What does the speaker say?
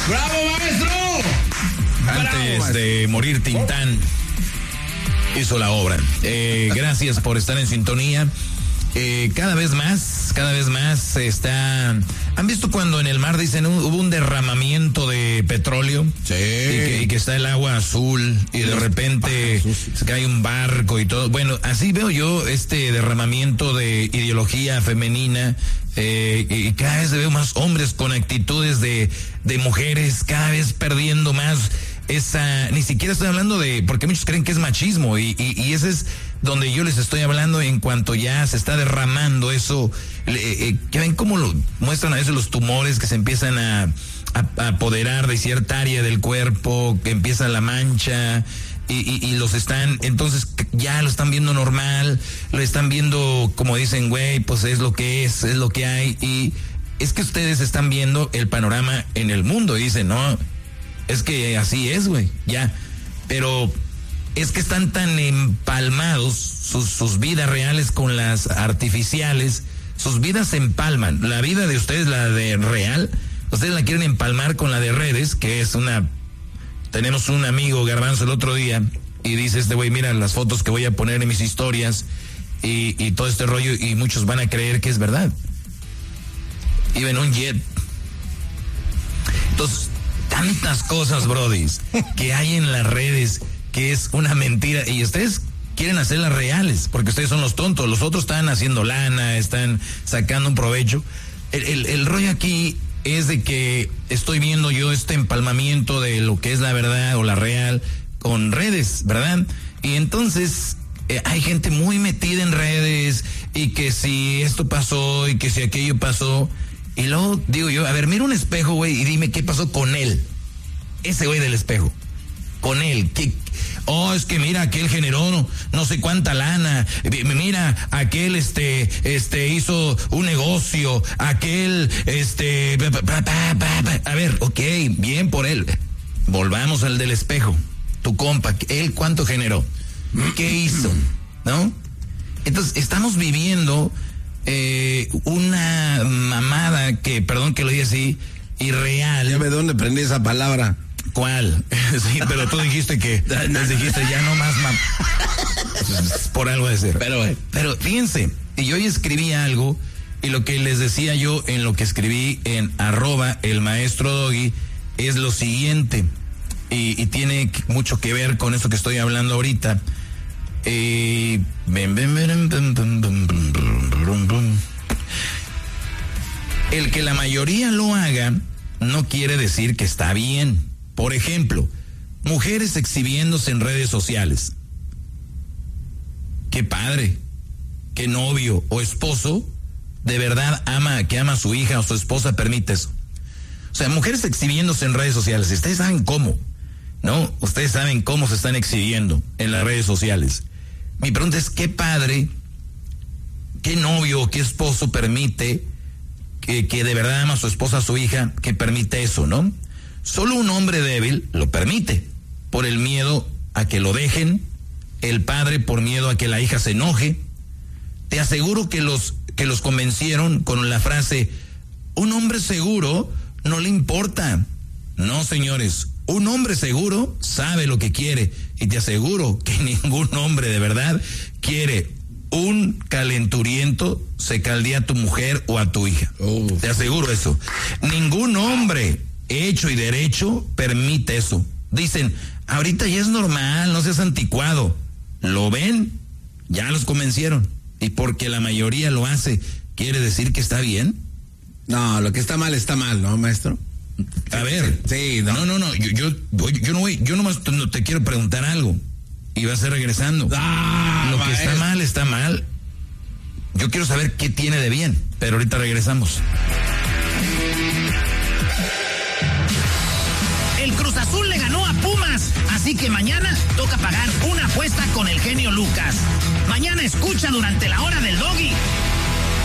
¡Bravo, maestro! Antes de morir, Tintán hizo la obra. Gracias por estar en sintonía. Cada vez más se está... ¿Han visto cuando en el mar dicen hubo un derramamiento de petróleo? Sí. Y que está el agua azul y de repente se cae un barco y todo. Bueno, así veo yo este derramamiento de ideología femenina y cada vez veo más hombres con actitudes de mujeres, cada vez perdiendo más esa... Ni siquiera estoy hablando de... Porque muchos creen que es machismo y ese es donde yo les estoy hablando en cuanto ya se está derramando eso. Que ven cómo lo muestran a veces los tumores que se empiezan a apoderar de cierta área del cuerpo, que empieza la mancha y los están, entonces ya lo están viendo normal, lo están viendo como dicen, güey, pues es lo que es lo que hay, y es que ustedes están viendo el panorama en el mundo y dicen, no, es que así es, güey, ya, pero es que están tan empalmados sus vidas reales con las artificiales, sus vidas se empalman, la vida de ustedes, la de real, ustedes la quieren empalmar con la de redes, que es tenemos un amigo, Garbanzo, el otro día, y dice este güey, mira las fotos que voy a poner en mis historias, y todo este rollo, y muchos van a creer que es verdad. Iba en un jet. Entonces, tantas cosas, brodis, que hay en las redes, que es una mentira, y ustedes quieren hacerlas reales, porque ustedes son los tontos, los otros están haciendo lana, están sacando un provecho. El rollo aquí es de que estoy viendo yo este empalmamiento de lo que es la verdad o la real con redes, ¿verdad? Y entonces hay gente muy metida en redes y que si esto pasó y que si aquello pasó, y luego digo yo, a ver, mira un espejo, güey, y dime qué pasó con él, ese güey del espejo, con él, es que mira, aquel generó no sé cuánta lana, mira, aquel hizo un negocio, aquel a ver, ok, bien por él. Volvamos al del espejo, tu compa, él cuánto generó, qué hizo, ¿no? Entonces, estamos viviendo una mamada que, perdón que lo diga así, irreal. Ya ve dónde aprendí esa palabra. ¿Cuál? Sí, pero tú dijiste que les dijiste ya no más por algo de ser. Pero fíjense, y yo hoy escribí algo, y lo que les decía yo en lo que escribí en @elmaestrodoggy es lo siguiente, y tiene mucho que ver con eso que estoy hablando ahorita. El que la mayoría lo haga no quiere decir que está bien. Por ejemplo, mujeres exhibiéndose en redes sociales. Qué padre, qué novio o esposo de verdad ama a su hija o su esposa permite eso. O sea, mujeres exhibiéndose en redes sociales. Ustedes saben cómo, ¿no? Ustedes saben cómo se están exhibiendo en las redes sociales. Mi pregunta es, qué padre, qué novio o qué esposo permite que de verdad ama a su esposa, a su hija, que permite eso, ¿no? Solo un hombre débil lo permite, por el miedo a que lo dejen, el padre por miedo a que la hija se enoje. Te aseguro que los convencieron con la frase, un hombre seguro no le importa. No, señores, un hombre seguro sabe lo que quiere, y te aseguro que ningún hombre de verdad quiere un calenturiento se caldea a tu mujer o a tu hija. Te aseguro eso. Ningún hombre hecho y derecho permite eso. Dicen, ahorita ya es normal, no seas anticuado. ¿Lo ven? Ya los convencieron. Y porque la mayoría lo hace, ¿quiere decir que está bien? No, lo que está mal, ¿no, maestro? A ver. Sí, no. No. Yo nomás te quiero preguntar algo. Y vas a ir regresando. Lo que está mal. Yo quiero saber qué tiene de bien. Pero ahorita regresamos. El Cruz Azul le ganó a Pumas, así que mañana toca pagar una apuesta con el genio Lucas. Mañana escucha durante la hora del Doggy